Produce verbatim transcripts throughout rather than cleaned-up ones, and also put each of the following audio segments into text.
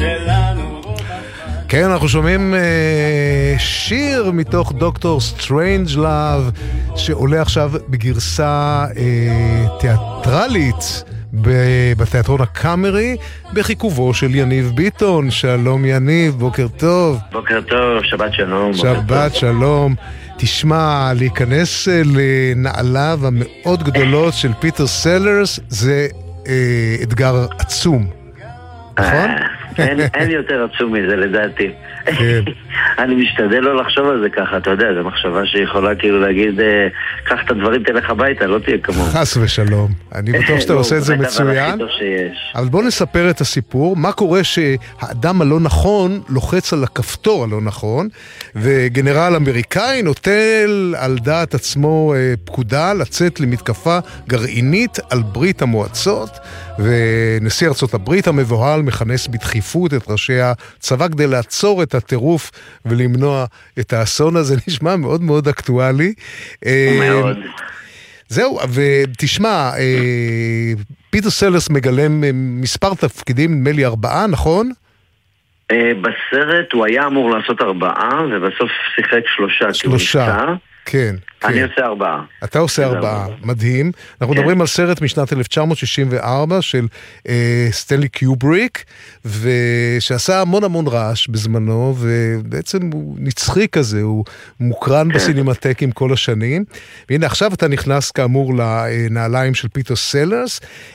כן, אנחנו שומעים uh, שיר מתוך דוקטור סטרנג' לאב, שעולה עכשיו בגרסה uh, תיאטרלית בתיאטרון הקאמרי, בחיכובו של יניב ביטון. שלום יניב, בוקר טוב. בוקר טוב, שבת שלום. שבת שלום. תשמע, להיכנס לנעליו המאוד גדולות של פיטר סלרס זה uh, אתגר עצום, נכון? אין יותר עצום מזה לדעתי. אני משתדל לא לחשוב על זה ככה, אתה יודע, זו מחשבה שיכולה כאילו להגיד, קח את הדברים, תלך הביתה, לא תהיה כמוהו. חס ושלום. אני בטוח שאתה עושה את זה מצוין. אבל בוא נספר את הסיפור. מה קורה שהאדם הלא נכון לוחץ על הכפתור הלא נכון, וגנרל אמריקאי נוטל על דעת עצמו פקודה לצאת למתקפה גרעינית על ברית המועצות, ונשיא ארצות הברית המבוהל מכנס בדחיפות את ראשי הצבא כדי לעצור את הטירוף ולמנוע את האסון הזה. נשמע מאוד מאוד אקטואלי. מאוד. זהו, ותשמע, פיטר סלרס מגלם מספר תפקידים, נדמה לי ארבעה, נכון? בסרט הוא היה אמור לעשות ארבעה, ובסוף שיחק שלושה. שלושה, כן. אני עושה ארבעה. אתה עושה ארבעה, מדהים. אנחנו מדברים על סרט משנת אלף תשע מאות שישים וארבע של סטנלי קיובריק, ושעשה המון המון רעש בזמנו, ובעצם הוא נצחי כזה, הוא מוקרן בסינמטקים כל השנים. והנה עכשיו אתה נכנס כאמור לנעליים של פיטר סלרס.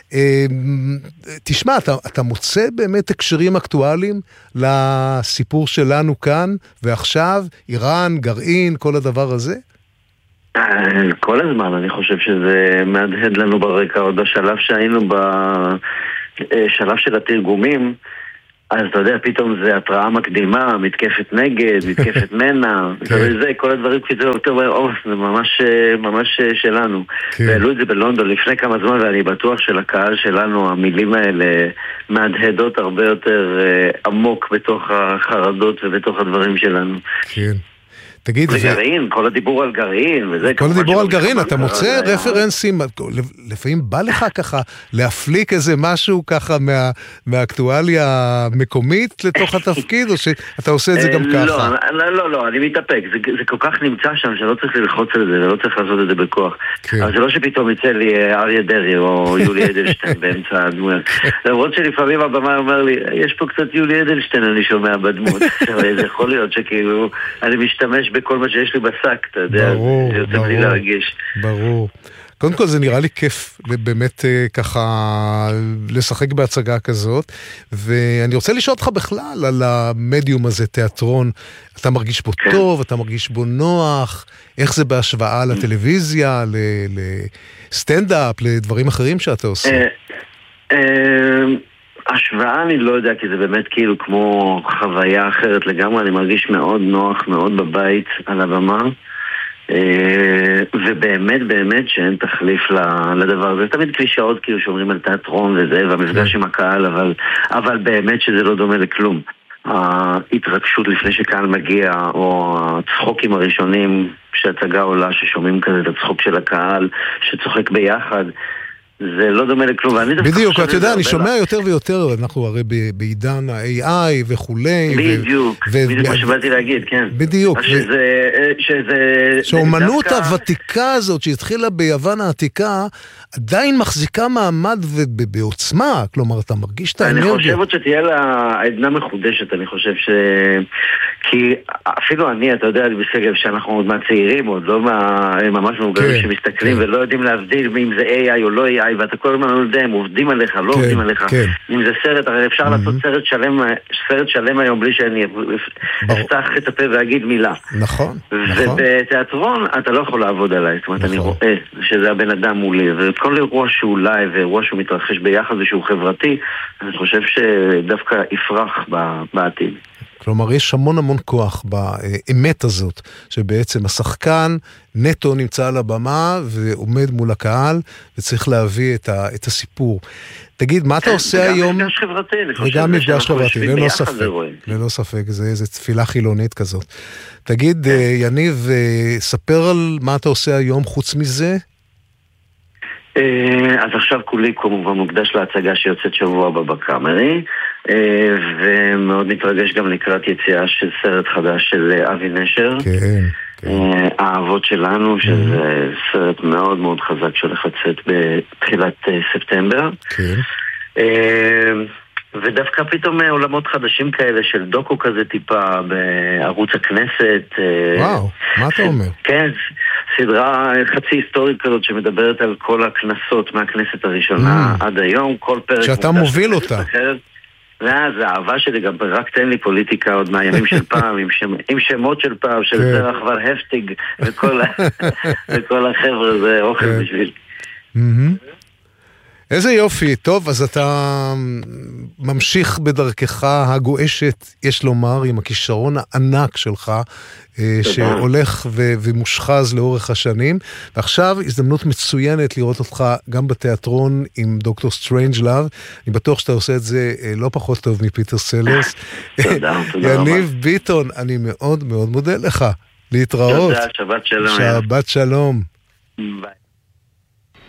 תשמע, אתה מוצא באמת הקשרים אקטואליים לסיפור שלנו כאן ועכשיו, איראן, גרעין, כל הדבר הזה? כל הזמן, אני חושב שזה מהדהד לנו ברקע, עוד בשלב שהיינו בשלב של התרגומים, אז אתה יודע, פתאום זה התראה מקדימה, מתקפת נגד, מתקפת מנה, זה, כל הדברים כזה יותר באופס, זה ממש, ממש שלנו. והעלו את זה בלונדון לפני כמה זמן, ואני בטוח שלקהל שלנו, המילים האלה מהדהדות הרבה יותר עמוק בתוך החרדות ובתוך הדברים שלנו. כן. תגיד, זה גרעין, כל הדיבור על גרעין וזה, כל הדיבור על גרעין, אתה מוצא רפרנסים, לפעמים בא לך ככה להפליק איזה משהו ככה מהאקטואליה המקומית לתוך התפקיד, או שאתה עושה את זה גם ככה? לא, לא, לא, אני מתאפק, זה כל כך נמצא שם שלא צריך ללחוץ על זה, ולא צריך לעשות את זה בכוח. אבל זה לא שפתאום יצא לי אריה דרעי או יולי אדלשטיין באמצע הדמות. למרות שלפעמים הבמה אומר לי, יש פה קצת יולי אדלשטיין, אני שומע בדמות. זה יכול להיות שכאילו אני משתמש בכל מה שיש לי בשק, אתה יודע, ברור, זה יוצא ברור, לי להרגיש. ברור. קודם כל זה נראה לי כיף באמת ככה לשחק בהצגה כזאת, ואני רוצה לשאול אותך בכלל על המדיום הזה, תיאטרון. אתה מרגיש בו טוב, אתה מרגיש בו נוח, איך זה בהשוואה לטלוויזיה, לסטנדאפ, לדברים אחרים שאתה עושה? השוואה אני לא יודע, כי זה באמת כאילו כמו חוויה אחרת לגמרי. אני מרגיש מאוד נוח, מאוד בבית על הבמה, ובאמת באמת שאין תחליף לדבר הזה. תמיד קלישאות כאילו שאומרים על תיאטרון וזה, והמפגש עם הקהל, אבל, אבל באמת שזה לא דומה לכלום. ההתרגשות לפני שקהל מגיע, או הצחוקים הראשונים שהצגה עולה, ששומעים כזה את הצחוק של הקהל שצוחק ביחד, זה לא דומה לכלום. בדיוק, אתה יודע, אני שומע יותר ויותר, אנחנו הרי בעידן ה-איי איי וכולי. בדיוק, בדיוק מה שבאתי להגיד, כן. בדיוק. שזה... שהאומנות הוותיקה הזאת שהתחילה ביוון העתיקה, עדיין מחזיקה מעמד ובעוצמה, כלומר, אתה מרגיש את האנרגיה. אני חושב שתהיה לה עדנה מחודשת, אני חושב ש... כי אפילו אני, אתה יודע, בסגל שאנחנו עוד מהצעירים, עוד לא ממש מבוגרים שמסתכלים ולא יודעים להבדיל אם זה איי איי או לא איי איי, ואתה כל הזמן לא יודע, הם עובדים עליך, לא עובדים עליך. אם זה סרט, הרי אפשר לעשות סרט שלם, סרט שלם היום בלי שאני אפתח את הפה ואגיד מילה. נכון. ובתיאטרון אתה לא יכול לעבוד עליי, זאת אומרת, אני רואה שזה הבן אדם מולי, וכל אירוע שהוא לייב ואירוע שהוא מתרחש ביחד ושהוא חברתי, אני חושב שדווקא יפרח בעתיד. כלומר, יש המון המון כוח באמת הזאת, שבעצם השחקן נטו נמצא על הבמה ועומד מול הקהל, וצריך להביא את, ה, את הסיפור. תגיד, מה אתה עושה היום? וגם מפגש חברתי. וגם מפגש חברתי, ללא ספק. ללא ספק, זה איזו תפילה חילונית כזאת. תגיד, יניב, ספר על מה אתה עושה היום חוץ מזה? אז עכשיו כולי כמובן מוקדש להצגה שיוצאת שבוע הבא בקאמרי, מאוד מתרגש גם לקראת יציאה של סרט חדש של אבי נשר. כן. האהבות שלנו, שזה סרט מאוד מאוד חזק שהולך לצאת בתחילת ספטמבר. כן. ודווקא פתאום עולמות חדשים כאלה של דוקו כזה טיפה בערוץ הכנסת. וואו, מה אתה אומר? כן, סדרה חצי היסטורית כזאת שמדברת על כל הכנסות מהכנסת הראשונה עד היום, כל פרק... שאתה מוביל אותה. ואז האהבה שלי גם רק תן לי פוליטיקה עוד מהימים של פעם, עם, שם, עם שמות של פעם, של זרח כבר הפטיג, וכל, וכל החבר'ה זה אוכל בשביל. איזה יופי, טוב, אז אתה ממשיך בדרכך הגואשת, יש לומר, עם הכישרון הענק שלך, שהולך ו- ומושחז לאורך השנים, ועכשיו הזדמנות מצוינת לראות אותך גם בתיאטרון עם דוקטור סטרנג'לאב, אני בטוח שאתה עושה את זה לא פחות טוב מפיטר סלרס. תודה, תודה רבה. יניב ביטון, אני מאוד מאוד מודה לך, להתראות. תודה, שבת שלום. שבת שלום. ביי.